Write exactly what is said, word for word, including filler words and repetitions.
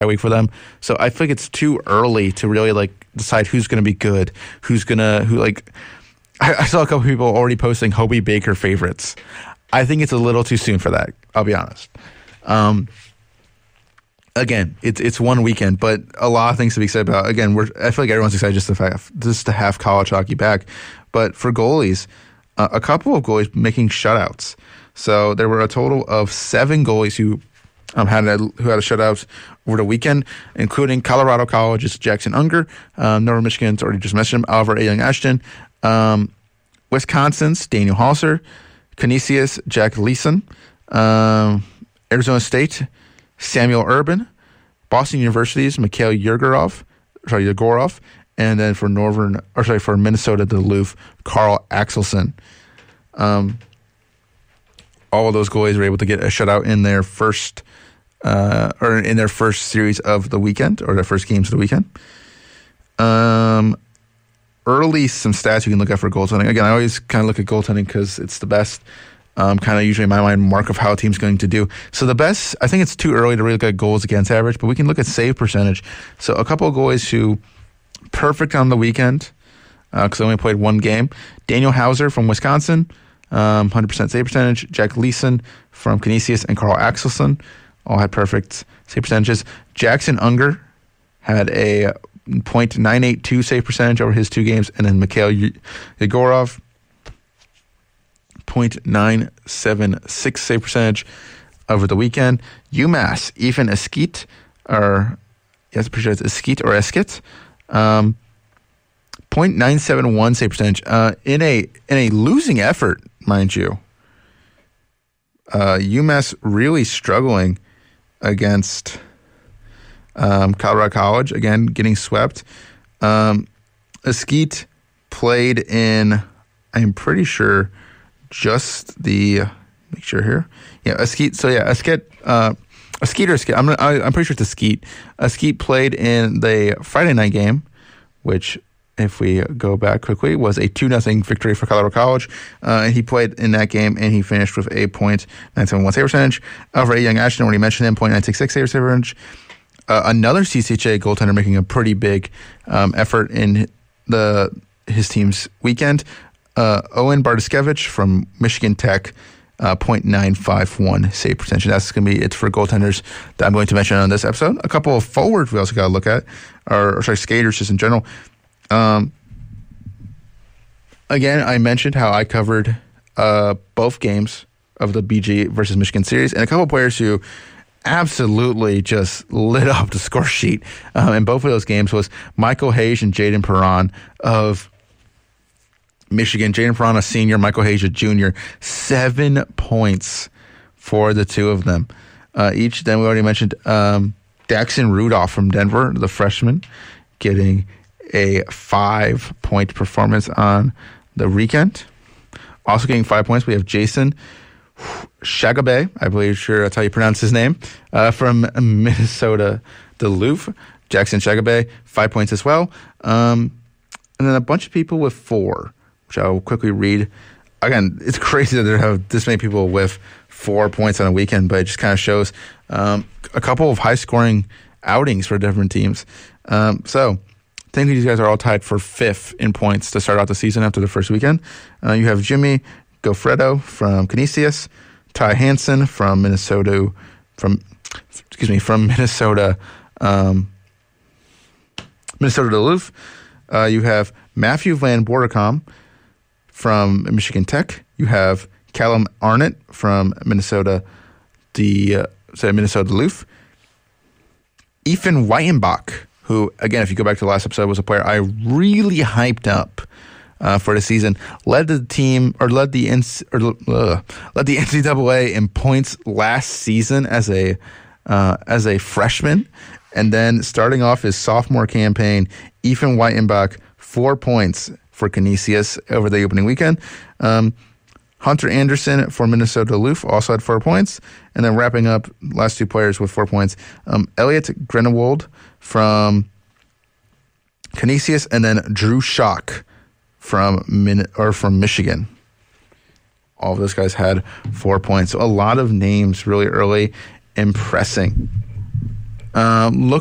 week for them. So I think it's too early to really like decide who's going to be good, who's going to who like. I, I saw a couple people already posting Hobie Baker favorites. I think it's a little too soon for that. I'll be honest. Um, again, it's it's one weekend, but a lot of things to be excited about. Again, we're I feel like everyone's excited just to have just to have college hockey back. But for goalies, uh, a couple of goalies making shutouts. So there were a total of seven goalies who um, had a, who had a shutout over the weekend, including Colorado College's Jackson Unger, um, Northern Michigan's already just mentioned him, Oliver A. Young Ashton, um, Wisconsin's Daniel Halser, Canisius Jack Leeson, um, Arizona State Samuel Urban, Boston University's Mikhail Yegorov, sorry Yegorov, and then for Northern or sorry for Minnesota Duluth Carl Axelson. Um, all of those goalies were able to get a shutout in their first uh, or in their first series of the weekend or their first games of the weekend. Um, early some stats you can look at for goaltending. Again, I always kind of look at goaltending because it's the best. Um, kind of usually in my mind mark of how a team's going to do. So the best, I think it's too early to really look at goals against average, but we can look at save percentage. So a couple of goalies who perfect on the weekend because uh, they only played one game. Daniel Hauser from Wisconsin, um, one hundred percent save percentage. Jack Leeson from Canisius and Carl Axelson all had perfect save percentages. Jackson Unger had a point nine eight two save percentage over his two games, and then Mikhail Yegorov, point nine seven six save percentage over the weekend. UMass, Ethan Esquite, or yes, I'm pretty sure it's Esquite or Esquite, um, point nine seven one save percentage uh, in a in a losing effort, mind you. Uh, UMass really struggling against um, Colorado College, again getting swept. Um, Esquite played in, I'm pretty sure, just the make sure here, yeah, Esquite. So yeah, Esquite, uh, Esquite or Esquite. I'm gonna, I, I'm pretty sure it's Esquite. Esquite played in the Friday night game, which, if we go back quickly, was a two nothing victory for Colorado College. Uh, and he played in that game, and he finished with a point nine seven one save percentage. Over Young Ashton, already mentioned him, point nine six six save percentage. Uh, another C C H A goaltender making a pretty big um, effort in the his team's weekend. Uh, Owen Bartoskevich from Michigan Tech, uh, point nine five one save percentage. That's going to be it for goaltenders that I'm going to mention on this episode. A couple of forwards we also got to look at, or, or sorry, skaters just in general. Um, again, I mentioned how I covered uh, both games of the B G versus Michigan series, and a couple of players who absolutely just lit up the score sheet um, in both of those games was Michael Hayes and Jaden Perron of Michigan. Jaden Perron, a senior, Michael Hayes, a junior. Seven points for the two of them. Uh, each, then we already mentioned um, Daxon Rudolph from Denver, the freshman, getting a five-point performance on the weekend. Also getting five points, we have Jason Shagabe, I believe sure that's how you pronounce his name, uh, from Minnesota Duluth. Jackson Shagabe, five points as well. Um, and then a bunch of people with four, which I'll quickly read. Again, it's crazy that there have this many people with four points on a weekend, but it just kind of shows um, a couple of high-scoring outings for different teams. Um, so I think these guys are all tied for fifth in points to start out the season after the first weekend. Uh, you have Jimmy Gofredo from Canisius, Ty Hansen from Minnesota, from excuse me, from Minnesota, um, Minnesota Duluth. Uh, you have Matthew Van Bordercom from Michigan Tech. You have Callum Arnott from Minnesota, the uh, sorry, Minnesota Duluth. Ethan Weitenbach, who, again, if you go back to the last episode, was a player I really hyped up uh, for the season. Led the team, or led the N C, or uh, led the N C double A in points last season as a uh, as a freshman, and then starting off his sophomore campaign, Ethan Weitenbach, four points for Canisius over the opening weekend. Um, Hunter Anderson for Minnesota Duluth also had four points. And then wrapping up, last two players with four points. Um, Elliot Grenewald from Canisius, and then Drew Schock from Min- or from Michigan. All of those guys had four points. So a lot of names really early impressing. Um, look